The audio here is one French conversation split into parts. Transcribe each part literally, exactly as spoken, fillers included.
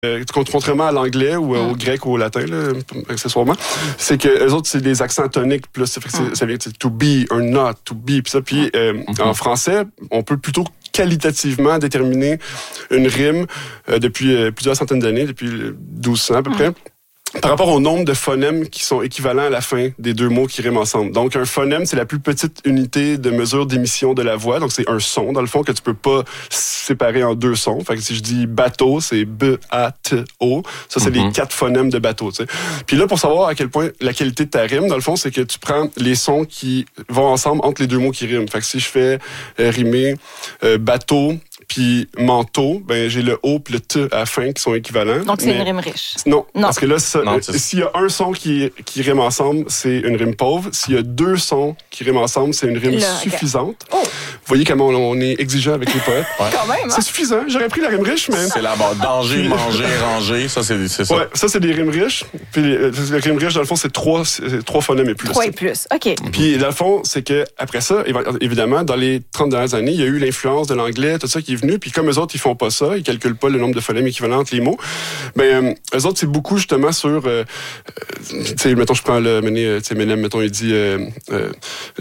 Euh, contrairement à l'anglais ou euh, mm. au grec ou au latin, là, accessoirement, c'est que les autres, c'est des accents toniques plus. Ça, fait que mm. ça vient de to be or not, to be. Puis ça, puis euh, mm-hmm. en français, on peut plutôt qualitativement déterminer une rime euh, depuis euh, plusieurs centaines d'années, depuis douze cents à peu mm. près, par rapport au nombre de phonèmes qui sont équivalents à la fin des deux mots qui riment ensemble. Donc, un phonème, c'est la plus petite unité de mesure d'émission de la voix. Donc, c'est un son, dans le fond, que tu peux pas séparer en deux sons. Fait que si je dis bateau, c'est B A T O. Ça, c'est mm-hmm. les quatre phonèmes de bateau, tu sais. Puis là, pour savoir à quel point la qualité de ta rime, dans le fond, c'est que tu prends les sons qui vont ensemble entre les deux mots qui riment. Fait que si je fais euh, rimer euh, bateau puis manteau, ben j'ai le O puis le T à la fin qui sont équivalents. Donc, c'est mais... une rime riche. Non, non. Parce que là, ça, non, s'il y a un son qui, qui rime ensemble, c'est une rime pauvre. S'il y a deux sons qui riment ensemble, c'est une rime là, suffisante. Okay. Oh. Vous voyez comment on est exigeant avec les poètes. Ouais. Quand même, hein? C'est suffisant. J'aurais pris la rime riche, mais... C'est la base. Danger, manger, ranger, ça, c'est, c'est ça. Ouais, ça, c'est des rimes riches. Puis les rimes riches, dans le fond, c'est trois, c'est trois phonèmes et plus. Trois et plus, OK. Mm-hmm. Puis dans le fond, c'est que après ça, évidemment, dans les trente dernières années, il y a eu l'influence de l'anglais, tout ça qui est venu. Puis comme eux autres, ils font pas ça, ils calculent pas le nombre de phonèmes équivalents entre les mots. Ben, euh, eux autres, c'est beaucoup justement sur, euh, tu sais, mettons, je prends le, tu sais, Menem, mettons, il dit, euh, euh,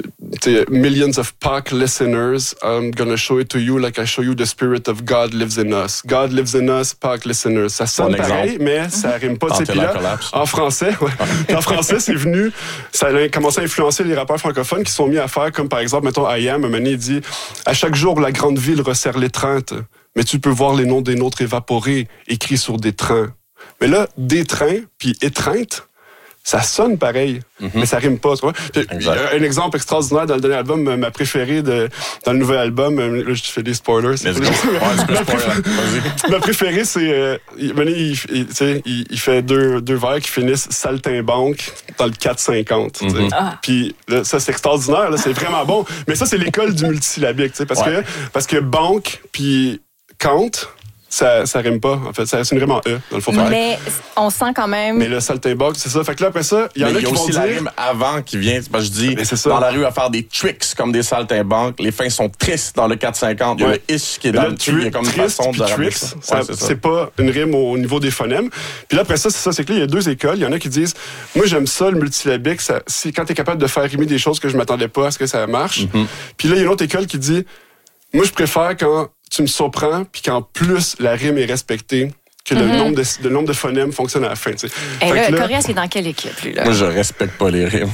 tu sais, millions of P A C listeners, I'm gonna show it to you like I show you the spirit of God lives in us. God lives in us, P A C listeners. Ça sonne pareil, mais ça rime pas. Tu sais, puis là, en français, ouais, en français, c'est venu, ça a commencé à influencer les rappeurs francophones qui sont mis à faire comme, par exemple, mettons, I Am, un moment donné, il dit, à chaque jour, la grande ville resserre l'étreinte. Mais tu peux voir les noms des nôtres évaporés, écrits sur des trains. Mais là, des trains, puis étreinte, ça sonne pareil, mm-hmm. mais ça rime pas. Tu vois? Un exemple extraordinaire dans le dernier album, ma préférée de, dans le nouvel album, là je fais des spoilers. C'est ouais, ma, préférée, ma préférée, c'est euh, il, il, il, il, il fait deux, deux vers qui finissent saltimbanque dans le quatre cinquante. Mm-hmm. Ah. Puis là, ça c'est extraordinaire, là, c'est vraiment bon. Mais ça c'est l'école du multisyllabique, parce ouais. que parce que banque puis Kant, ça, ça rime pas, en fait. Ça, c'est une rime en E, dans le fond. Mais on sent quand même... Mais le saltimbanque, c'est ça. Fait que là, après ça, il y en a qui vont dire... il y a aussi la rime avant qui vient. Parce que je dis, dans la rue, à faire des tricks comme des saltimbanques. Les fins sont tristes dans le quatre cinquante. Il y a ouais. le ish qui est dans le truc. Il y a comme une façon de tricks, ça. Ça, ouais, c'est, ça. C'est pas une rime au niveau des phonèmes. Puis là, après ça, c'est ça. C'est que là, il y a deux écoles. Il y en a qui disent, moi, j'aime ça, le multisyllabique. Ça, c'est quand t'es capable de faire rimer des choses que je m'attendais pas à ce que ça marche. Mm-hmm. Puis là, il y a une autre école qui dit, moi, je préfère quand tu me surprends, puis qu'en plus, la rime est respectée, que le, mm-hmm. nombre, de, le nombre de phonèmes fonctionne à la fin. Et là, Corias, c'est dans quelle équipe, lui? Là? Moi, je respecte pas les rimes.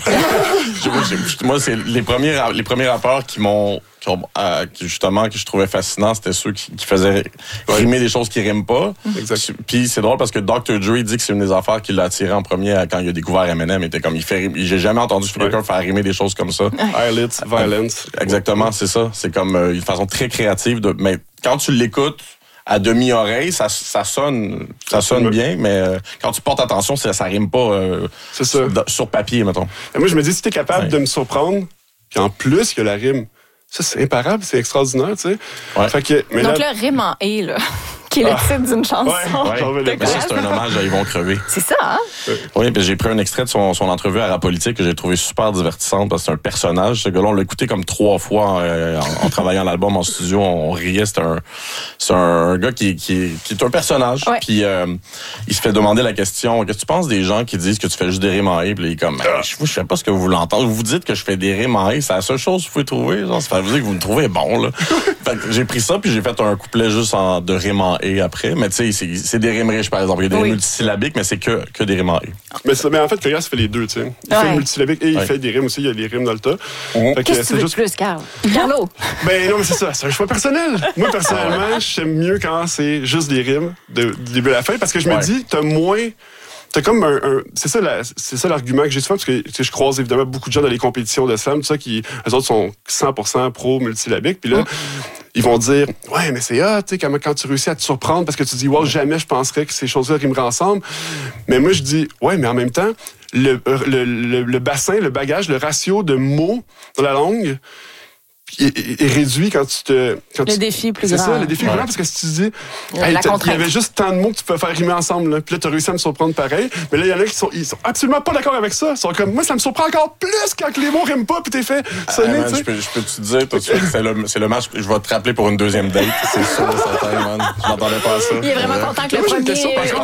Moi, c'est les premiers, les premiers rappeurs qui m'ont... Qui ont, euh, justement, que je trouvais fascinant, c'était ceux qui, qui faisaient rimer des choses qui riment pas. Exact. Puis c'est drôle parce que docteur Dre dit que c'est une des affaires qui l'a attiré en premier quand il a découvert Eminem. Il était comme, il fait, j'ai jamais entendu quelqu'un ouais. faire rimer des choses comme ça. Eyelids, violence. Exactement, c'est ça. C'est comme euh, une façon très créative de, mais quand tu l'écoutes, à demi-oreille, ça, ça sonne, ça sonne bien, mais euh, quand tu portes attention, ça, ça rime pas euh, c'est ça. Sur, sur papier, mettons. Et moi, je me dis, si t'es capable ouais. de me surprendre, puis en plus, il y a la rime, ça, c'est imparable, c'est extraordinaire, tu sais. Ouais. Fait que, mais donc là, là, rime en « et », là, qui est le ah. titre d'une chanson. Ouais, ouais. Mais ça, c'est un hommage à Ils vont crever. C'est ça, hein? Oui, puis j'ai pris un extrait de son, son entrevue à Rapolitique que j'ai trouvé super divertissante parce que c'est un personnage. Ce gars-là, on l'a écouté comme trois fois euh, en, en travaillant l'album en studio. On, on riait. C'est un, c'est un gars qui, qui, qui est un personnage. Ouais. Puis euh, il se fait demander la question, qu'est-ce que tu penses des gens qui disent que tu fais juste des rimes en « et » puis il est comme, je, je sais pas ce que vous voulez entendre. Vous dites que je fais des rimes en « et », c'est la seule chose que vous pouvez trouver. Genre, ça veut dire que vous me trouvez bon, là. Fait que j'ai pris ça puis j'ai fait un couplet juste en, de rimes en « et » après. Mais tu sais, c'est, c'est des rimes riches, par exemple. Il y a des oui. rimes multisyllabiques, mais c'est que, que des rimes en « et ». Mais, mais en fait, Corias fait les deux, tu sais. Il ouais. fait le multisyllabique et il ouais. fait des rimes aussi. Il y a des rimes dans le tas. Mmh. Qu'est-ce que, que tu veux juste... plus, Carl? Carlo? Ben non, mais c'est ça. C'est un choix personnel. Moi, personnellement, j'aime mieux quand c'est juste des rimes de, du début à la fin parce que je me ouais. dis, t'as moins... T'as comme un, un c'est ça la, c'est ça l'argument que j'ai souvent parce que tu sais, je croise évidemment beaucoup de gens dans les compétitions de slam, tout ça qui eux autres sont cent pour cent pro multisyllabique puis là mmh. ils vont dire ouais mais c'est ah tu sais quand, quand tu réussis à te surprendre parce que tu dis wow jamais je penserais que ces choses-là rimeraient ensemble. Mais moi je dis ouais mais en même temps le le, le, le bassin, le bagage, le ratio de mots dans la langue est, est réduit quand tu te... Quand le tu, défi plus c'est grand. C'est ça, le défi ouais. plus grand, parce que si tu dis, la hey, contrainte. il y avait juste tant de mots que tu peux faire rimer ensemble, là. Puis là, tu as réussi à me surprendre pareil. Mais là, il y en a qui sont, ils sont absolument pas d'accord avec ça. Ils sont comme, moi, ça me surprend encore plus quand les mots riment pas, puis t'es fait sonner, ah, man, je peux, je peux te dire tout de suite que c'est le, c'est le match, je vais te rappeler pour une deuxième date. C'est sûr, certain, man. Je m'attendais pas à ça. Il est vraiment content que le Moi, j'ai une premier, question, par contre.